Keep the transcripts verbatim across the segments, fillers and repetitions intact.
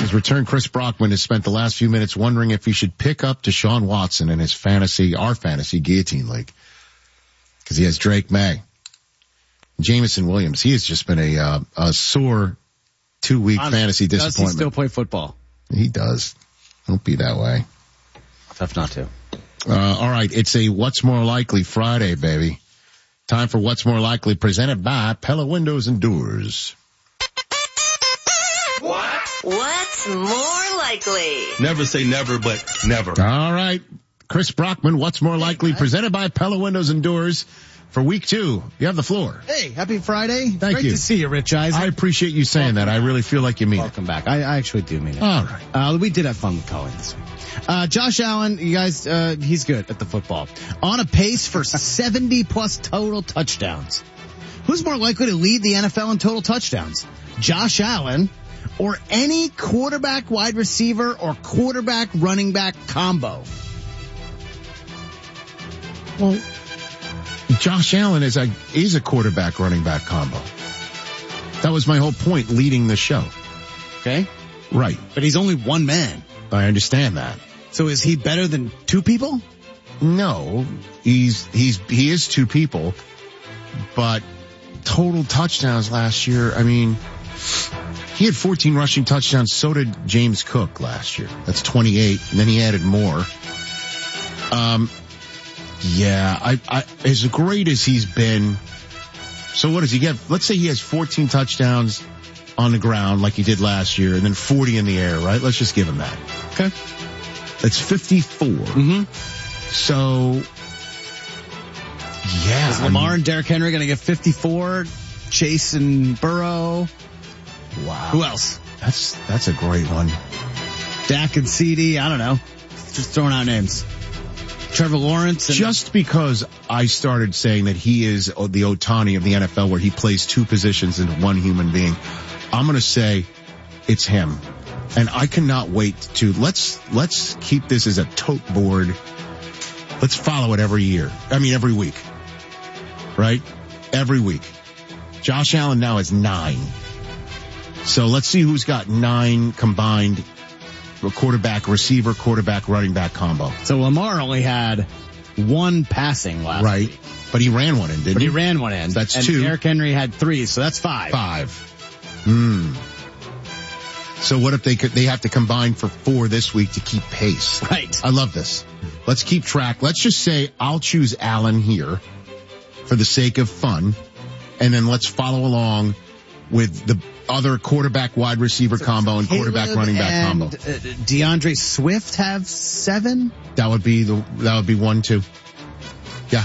his return, Chris Brockman has spent the last few minutes wondering if he should pick up Deshaun Watson in his fantasy, our fantasy guillotine league. Because he has Drake May. Jameson Williams, he has just been a, uh, a sore two-week Honestly, fantasy disappointment. Does he still play football? He does. Don't be that way. Tough not to. Uh, all right, it's a What's More Likely Friday, baby. Time for What's More Likely, presented by Pella Windows and Doors. What? What's more likely? Never say never, but never. All right, Chris Brockman, What's More Likely, presented by Pella Windows and Doors for week two. You have the floor. Hey, happy Friday. Thank Great you. to see you, Rich Eisen. I appreciate you saying that. I really feel like you mean Welcome back. I, I actually do mean it. it. All right. Uh, we did have fun with Colin this week. Uh, Josh Allen, you guys, uh, he's good at the football. On a pace for seventy plus total touchdowns. Who's more likely to lead the N F L in total touchdowns? Josh Allen or any quarterback wide receiver or quarterback running back combo? Well, Josh Allen is a, is a quarterback running back combo. That was my whole point leading the show. Okay. Right. But he's only one man. I understand that. So is he better than two people? No, he's, he's, he is two people, but total touchdowns last year. I mean, he had fourteen rushing touchdowns. So did James Cook last year. That's twenty-eight. And then he added more. Um, yeah, I, I, as great as he's been. So what does he get? Let's say he has fourteen touchdowns on the ground like he did last year and then forty in the air, right? Let's just give him that. Okay. That's fifty-four. Mm-hmm. So, yeah. Is Lamar I mean, and Derrick Henry going to get fifty-four? Chase and Burrow? Wow. Who else? That's, that's a great one. Dak and C D, I don't know. Just throwing out names. Trevor Lawrence. And Just because I started saying that he is the Ohtani of the N F L where he plays two positions in one human being, I'm going to say it's him. And I cannot wait to, let's, let's keep this as a tote board. Let's follow it every year. I mean, every week. Right? Every week. Josh Allen now has nine. So let's see who's got nine combined quarterback, receiver, quarterback, running back combo. So Lamar only had one passing last Right. week. But he ran one in, didn't But he? he ran one in. That's and two. Derrick Henry had three, so that's five. Five. Hmm. So what if they could, they have to combine for four this week to keep pace? Right. I love this. Let's keep track. Let's just say I'll choose Allen here for the sake of fun. And then let's follow along with the other quarterback wide receiver so combo and Caleb quarterback running back and, combo. Uh, DeAndre Swift have seven? That would be the, that would be one, two. Yeah.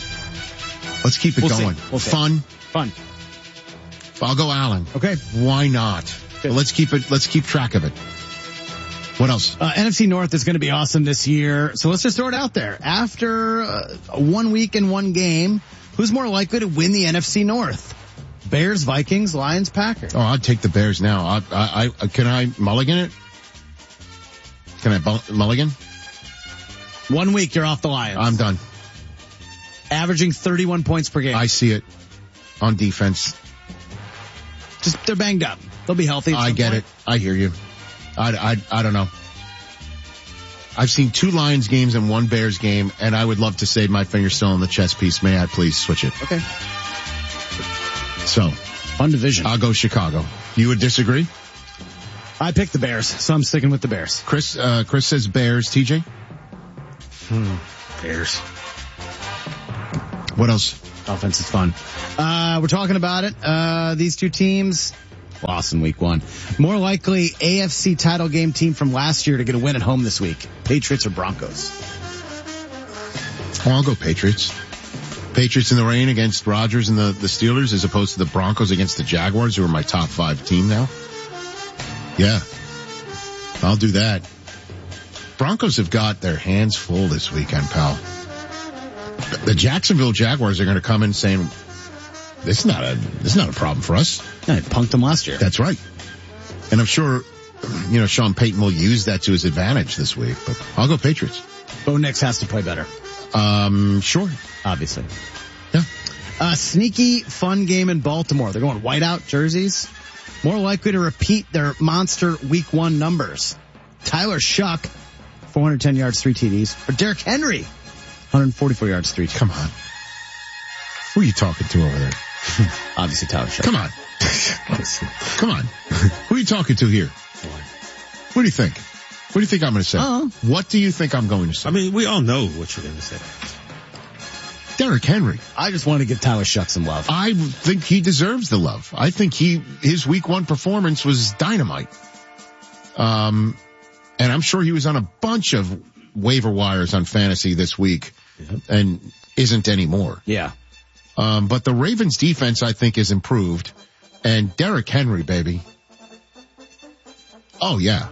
Let's keep it we'll going. We'll Fun. Fun. I'll go Allen. Okay. Why not? But let's keep it, let's keep track of it. What else? Uh, N F C North is going to be awesome this year. So let's just throw it out there. After uh, one week and one game, who's more likely to win the N F C North? Bears, Vikings, Lions, Packers. Oh, I'd take the Bears now. I, I, I can I mulligan it? Can I bu- mulligan? One week, you're off the Lions. I'm done. Averaging thirty-one points per game. I see it on defense. Just, they're banged up. They'll be healthy. I get point. it. I hear you. I, I, I don't know. I've seen two Lions games and one Bears game, and I would love to say my finger's still on the chess piece. May I please switch it? Okay. So. Fun division. I'll go Chicago. You would disagree? I picked the Bears, so I'm sticking with the Bears. Chris, uh, Chris says Bears. T J? Hmm. Bears. What else? Offense is fun. Uh, we're talking about it. Uh, these two teams lost in week one. More likely A F C title game team from last year to get a win at home this week. Patriots or Broncos? Oh, I'll go Patriots. Patriots in the rain against Rodgers and the, the Steelers as opposed to the Broncos against the Jaguars, who are my top five team now. Yeah. I'll do that. Broncos have got their hands full this weekend, pal. The Jacksonville Jaguars are going to come in saying, this is not a, this is not a problem for us. Yeah, they punked them last year. That's right. And I'm sure, you know, Sean Payton will use that to his advantage this week, but I'll go Patriots. Bo Nix has to play better. Um, sure. Obviously. Yeah. A sneaky fun game in Baltimore. They're going whiteout jerseys. more likely to repeat their monster week one numbers? Tyler Shuck, four hundred ten yards, three T Ds. Or Derrick Henry, one hundred forty-four yards, three T Ds. Come on. Who are you talking to over there? Obviously Tyler Shuck. Come on. Come on. Who are you talking to here? What do you think? What do you think I'm going to say? Uh-huh. What do you think I'm going to say? I mean, we all know what you're going to say. Derrick Henry. I just want to give Tyler Shuck some love. I think he deserves the love. I think he, his week one performance was dynamite. Um, and I'm sure he was on a bunch of waiver wires on fantasy this week Yep. and isn't anymore. Yeah. Um, but the Ravens defense, I think, is improved. And Derrick Henry, baby. Oh, yeah.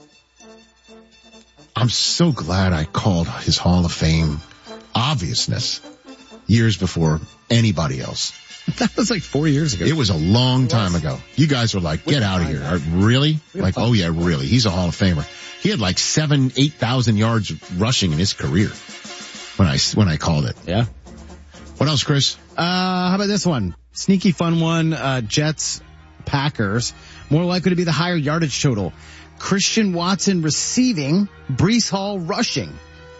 I'm so glad I called his Hall of Fame obviousness years before anybody else. That was like four years ago. It was a long time ago. You guys were like, get out of here. Are- Really? Like, oh yeah, really. He's a Hall of Famer. He had like seven, eight thousand yards rushing in his career when I, when I called it. Yeah. What else, Chris? Uh, how about this one? Sneaky fun one, uh, Jets, Packers. More likely to be the higher yardage total. Christian Watson receiving, Breece Hall rushing.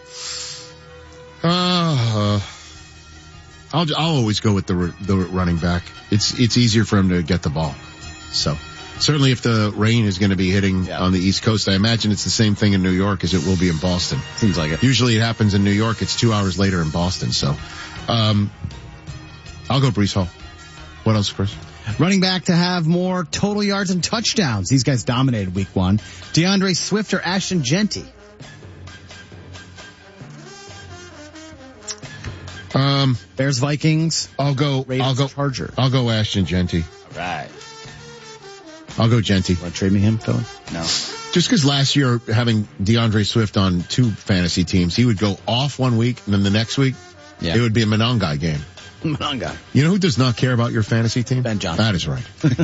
Uh, I'll, I'll always go with the, the running back. It's, it's easier for him to get the ball. So certainly if the rain is going to be hitting Yeah. on the East Coast, I imagine it's the same thing in New York as it will be in Boston. Seems like it. Usually it happens in New York. It's two hours later in Boston. So, um, I'll go Breece Hall. What else, Chris? Running back to have more total yards and touchdowns. These guys dominated week one. DeAndre Swift or Ashton Genty? Um, Bears, Vikings, I'll go, Raiders, I'll go, Chargers. I'll go Ashton Genty. All right. I'll go Genty. Want to trade me him, Philly? No. Just because last year having DeAndre Swift on two fantasy teams, he would go off one week and then the next week Yeah. it would be a Monongai game. Monongai. You know who does not care about your fantasy team? Ben Johnson. That is right.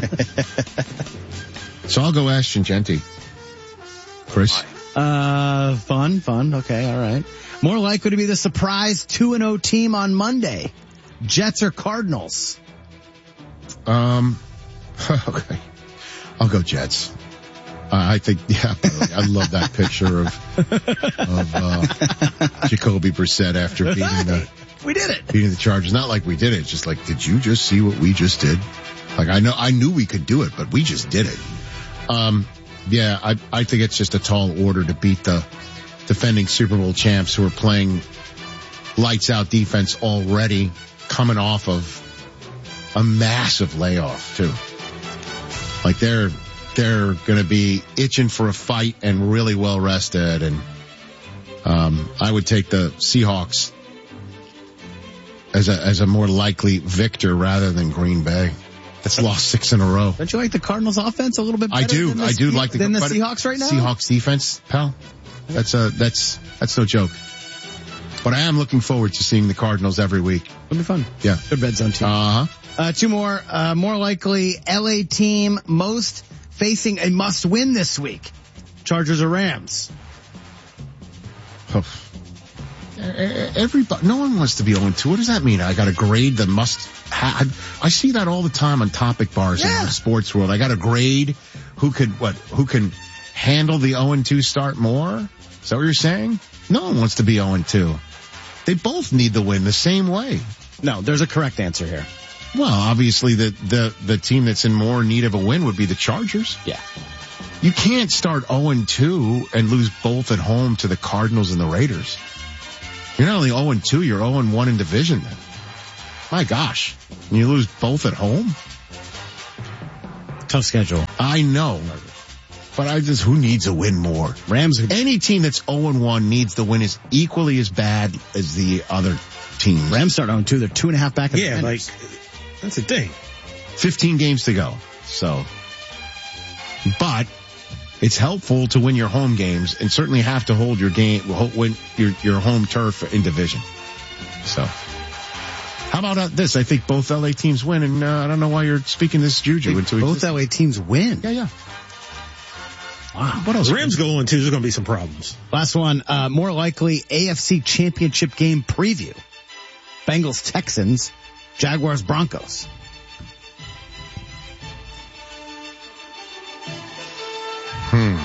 So I'll go Ashton Genty. Chris? Uh, fun, fun. Okay, all right. More likely to be the surprise two and oh team on Monday. Jets or Cardinals? Um, okay. I'll go Jets. Uh, I think, yeah, I love that picture of, of, uh, Jacoby Brissett after beating the, We did it. beating the Chargers. Not like we did it. Just like, did you just see what we just did? Like, I know, I knew we could do it, but we just did it. Um, yeah, I, I think it's just a tall order to beat the defending Super Bowl champs who are playing lights out defense already, coming off of a massive layoff too. Like they're, they're going to be itching for a fight and really well rested. And, um, I would take the Seahawks as a, as a more likely victor rather than Green Bay. That's lost six in a row. Don't you like the Cardinals offense a little bit better I do. than the, I do Se- like the, than the but Seahawks right now? Seahawks defense, pal. That's a, that's, that's no joke. But I am looking forward to seeing the Cardinals every week. It'll be fun. Yeah. Good red zone team. Uh huh. Uh, two more, uh, more likely L A team most facing a must win this week. Chargers or Rams? Oh. Everybody, no one wants to be oh and two. What does that mean? I got to grade the must have. I see that all the time on topic bars Yeah. in the sports world. I got to grade who could, what, who can handle the oh and two start more? Is that what you're saying? No one wants to be oh and two. They both need the win the same way. No, there's a correct answer here. Well, obviously the, the, the team that's in more need of a win would be the Chargers. Yeah. You can't start oh and two and lose both at home to the Cardinals and the Raiders. You're not only oh and two, you're oh and one in division then. My gosh. And you lose both at home? Tough schedule. I know. But I just, who needs a win more? Rams are, Any team that's oh and one needs the win is equally as bad as the other team. Rams start oh and two. They're two and a half back in Yeah, the like, that's the thing. fifteen games to go. So, but it's helpful to win your home games and certainly have to hold your game, win your, your home turf in division. So, how about uh, this? I think both L A teams win, and uh, I don't know why you're speaking this juju into both existence. L A teams win. Yeah, yeah. Wow. What else? The Rams go on two, there's going to be some problems. Last one, uh, more likely A F C Championship game preview. Bengals Texans, Jaguars Broncos. Hmm.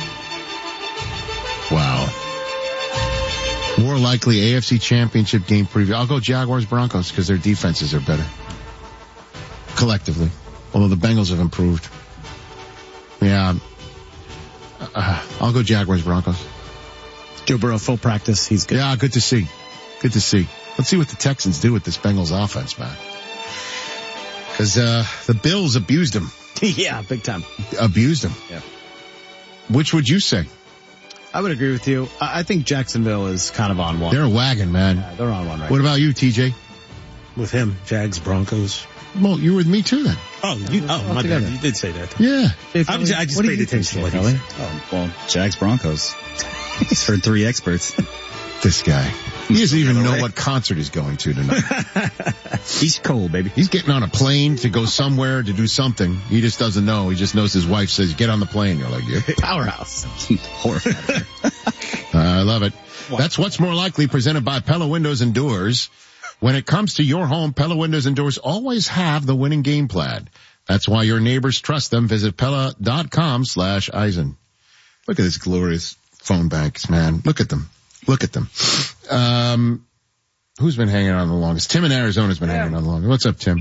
Wow. More likely A F C Championship game preview. I'll go Jaguars Broncos because their defenses are better. Collectively. Although the Bengals have improved. Yeah. Uh, I'll go Jaguars Broncos. Joe Burrow full practice. He's good. Yeah, good to see. Good to see. Let's see what the Texans do with this Bengals offense, man. Because uh, the Bills abused him. Yeah, big time. Abused him. Yeah. Which would you say? I would agree with you. I I think Jacksonville is kind of on one. They're a wagon, man. Yeah, they're on one right What about you, T J? With him, Jags, Broncos. Well, you were with me too then. Oh, you, oh, my bad. You did say that. Yeah. Hey, I, was, I just what do paid you attention to think, what he Kelly? said. Oh, well, Jags Broncos. Just heard three experts. This guy. He doesn't even know what concert he's going to tonight. East Cole, baby. He's getting on a plane to go somewhere to do something. He just doesn't know. He just knows his wife says, get on the plane. You're like, yeah. Powerhouse. Horrified. I love it. That's What's More Likely, presented by Pella Windows and Doors. When it comes to your home, Pella Windows and Doors always have the winning game plan. That's why your neighbors trust them. Visit Pella.com slash Eisen. Look at this glorious phone banks, man. Look at them. Look at them. Um, who's been hanging on the longest? Tim in Arizona's been yeah. hanging on the longest. What's up, Tim?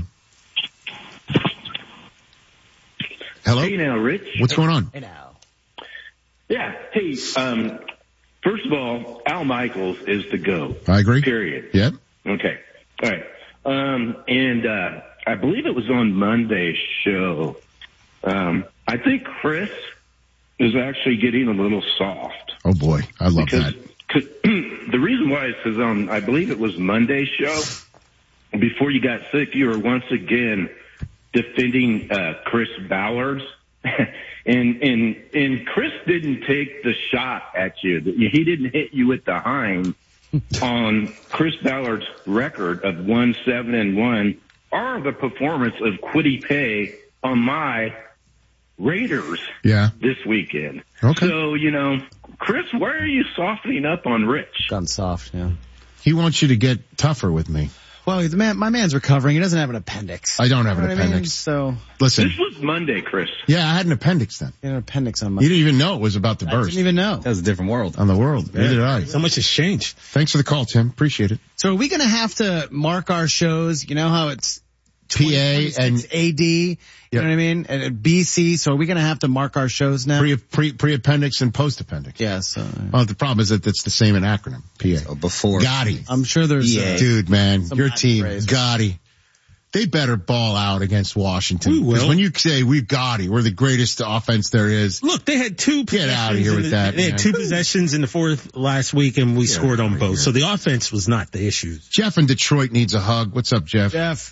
Hello? Hey now, Rich. What's going on? Hey now. Yeah. Hey, um, first of all, Al Michaels is the GOAT. I agree. Period. Yep. Okay. All right. Um, and, uh, I believe it was on Monday's show. Um, I think Chris is actually getting a little soft. Oh boy. I love because, that. Cause, the reason why is because on, I believe it was Monday's show, before you got sick, you were once again defending, uh, Chris Ballard. and, and, and Chris didn't take the shot at you. He didn't hit you with the hind on Chris Ballard's record of one, seven, and one, or the performance of Kwity Paye on my Raiders yeah. this weekend. Okay. So, you know, Chris, why are you softening up on Rich? Gone soft, yeah. He wants you to get tougher with me. Well, the man, my man's recovering. He doesn't have an appendix. I don't have You know an what I mean? appendix. So, Listen. This was Monday, Chris. Yeah, I had an appendix then. you know, an appendix on my. You didn't even know it was about to I burst. didn't even know. That was a different world. On the world. Neither did I. So much has changed. Thanks for the call, Tim. Appreciate it. So are we going to have to mark our shows? You know how it's P A and A D, you Yep. know what I mean? And and B C. So are we going to have to mark our shows now? pre, pre, pre-appendix and post-appendix. Yes. Uh, Oh, the problem is that it's the same in acronym. P A. So before. Gotti. I'm sure there's. E A. Uh, Dude, man, Some your Latin team, phrase. Gotti. They better ball out against Washington. We will. Because when you say we've Gotti, we're the greatest offense there is. Look, they had two Get outta possessions here in with the- that, They man. had two possessions in the fourth last week, and we Get scored on outta both. here. So the offense was not the issue. Jeff in Detroit needs a hug. What's up, Jeff? Jeff.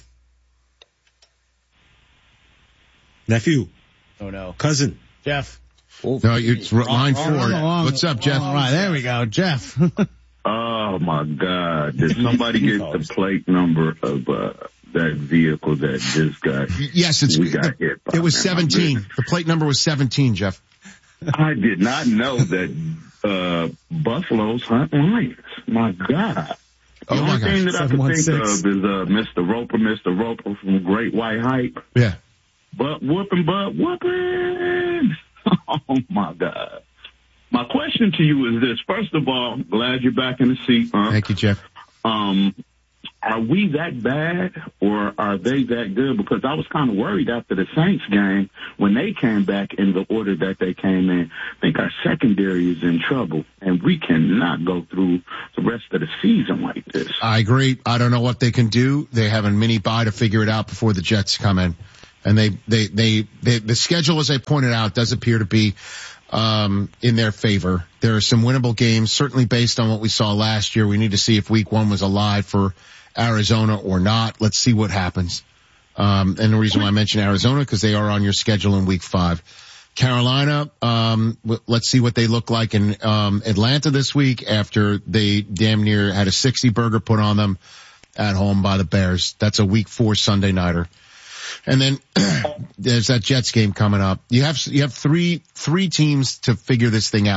Nephew, Oh no. cousin. Jeff. Oh, No, it's line four. wrong, wrong. What's up, Jeff? All right, there we go, Jeff. Oh my God! Did somebody get the plate number of uh, that vehicle that just got? Yes, it's we got the- hit by? it was Man, my seventeen. goodness. The plate number was seventeen, Jeff. I did not know that uh buffaloes hunt lions. My God! The Oh, my only thing gosh. that I could think seven of one six. is uh Mister Roper, Mister Roper from Great White Hype. Yeah. Butt whooping, butt whooping. Oh my God. My question to you is this. First of all, glad you're back in the seat, huh? Thank you, Jeff. Um, are we that bad or are they that good? Because I was kind of worried after the Saints game when they came back in the order that they came in. I think our secondary is in trouble and we cannot go through the rest of the season like this. I agree. I don't know what they can do. They have a mini bye to figure it out before the Jets come in. And they, they, they, they the schedule, as I pointed out, does appear to be um in their favor. There are some winnable games, certainly based on what we saw last year. We need to see if week one was alive for Arizona or not. Let's see what happens. Um and the reason why I mention Arizona, because they are on your schedule in week five. Carolina, um w- let's see what they look like in um Atlanta this week after they damn near had a sixty burger put on them at home by the Bears. That's a week four Sunday nighter. And then there's that Jets game coming up. You have you have three three teams to figure this thing out.